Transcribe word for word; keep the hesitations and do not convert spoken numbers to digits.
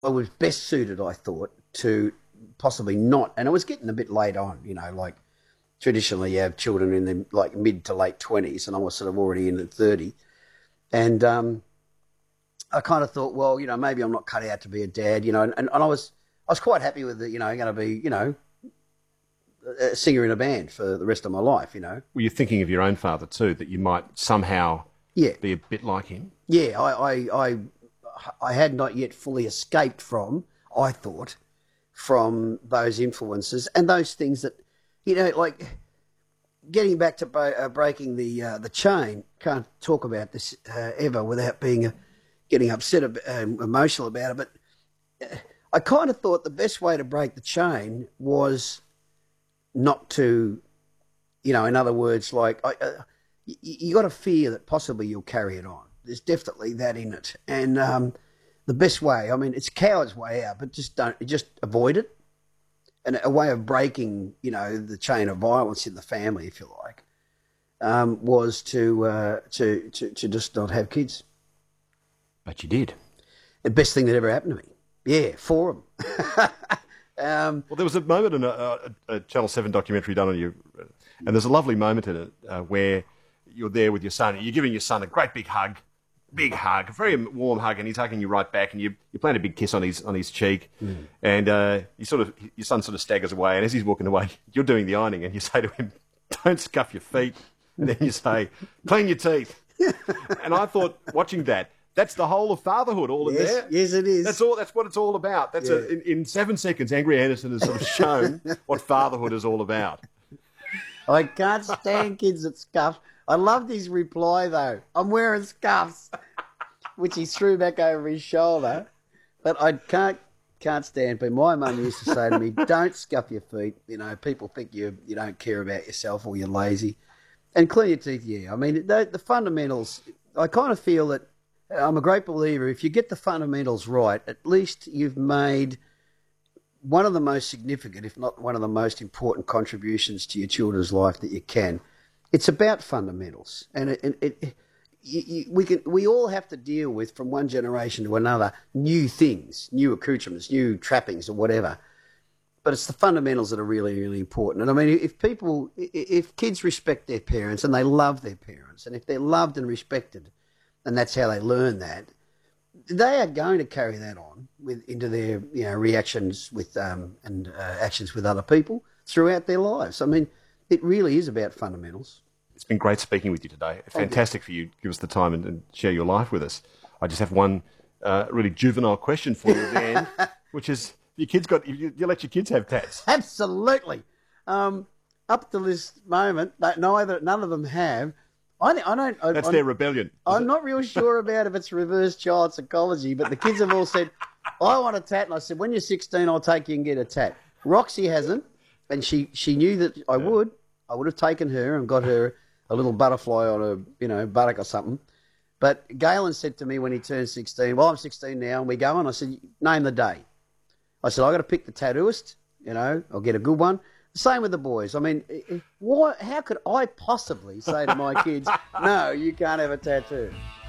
I was best suited, I thought, to possibly not, and it was getting a bit late on, you know, like traditionally you have children in the like mid to late twenties, and I was sort of already in at thirty. And um, I kind of thought, well, you know, maybe I'm not cut out to be a dad, you know, and, and, and I was I was quite happy with it, you know, going to be, you know, a singer in a band for the rest of my life, you know. Were you thinking of your own father too, that you might somehow yeah. be a bit like him? Yeah, I, I, I, I had not yet fully escaped from, I thought, from those influences and those things that, you know, like getting back to bo- uh, breaking the uh, the chain. Can't talk about this uh, ever without being uh, getting upset, ab- uh, emotional about it. But uh, I kind of thought the best way to break the chain was not to, you know, in other words, like I, uh, you, you got to fear that possibly you'll carry it on. There's definitely that in it, and um, the best way, I mean, it's a coward's way out, but just don't, just avoid it. And a way of breaking, you know, the chain of violence in the family, if you like, um, was to, uh, to to to just not have kids. But you did. The best thing that ever happened to me. Yeah, for them. um, well, there was a moment in a, a, a Channel seven documentary done on you, and there's a lovely moment in it uh, where you're there with your son. You're giving your son a great big hug. Big hug, a very warm hug, and he's hugging you right back, and you you plant a big kiss on his on his cheek, mm. and uh, you sort of your son sort of staggers away, and as he's walking away, you're doing the ironing, and you say to him, "Don't scuff your feet," and then you say, "Clean your teeth." And I thought, watching that, that's the whole of fatherhood, all in yes, there. Yes, it is. That's all. That's what it's all about. That's yeah. a, in, in seven seconds, Angry Anderson has sort of shown what fatherhood is all about. I can't stand kids that scuff. I loved his reply, though. I'm wearing scuffs, which he threw back over his shoulder. But I can't can't stand people. My mum used to say to me, don't scuff your feet. You know, people think you you don't care about yourself or you're lazy. And clean your teeth, yeah. I mean, the, the fundamentals, I kind of feel that I'm a great believer. If you get the fundamentals right, at least you've made one of the most significant, if not one of the most important contributions to your children's life that you can. It's about fundamentals, and it, it, it you, you, we can we all have to deal with, from one generation to another, new things, new accoutrements, new trappings, or whatever. But it's the fundamentals that are really, really important. And I mean, if people, if kids respect their parents and they love their parents, and if they're loved and respected, and that's how they learn that, they are going to carry that on with into their you know reactions with um, and uh, actions with other people throughout their lives. I mean, it really is about fundamentals. It's been great speaking with you today. Fantastic for you to give us the time and, and share your life with us. I just have one uh, really juvenile question for you at the end, which is, your kids got you, you let your kids have tats? Absolutely. Um, up to this moment, neither none of them have. I, I don't. I, That's I'm, their rebellion. I'm it? not real sure about if it's reverse child psychology, but the kids have all said, I want a tat. And I said, when you're sixteen, I'll take you and get a tat. Roxy hasn't, and she, she knew that I yeah. would. I would have taken her and got her a little butterfly on a, you know, buttock or something. But Galen said to me when he turned sixteen, well, I'm sixteen now, and we go on. I said, name the day. I said, I've got to pick the tattooist, you know, I'll get a good one. Same with the boys. I mean, why, how could I possibly say to my kids, no, you can't have a tattoo?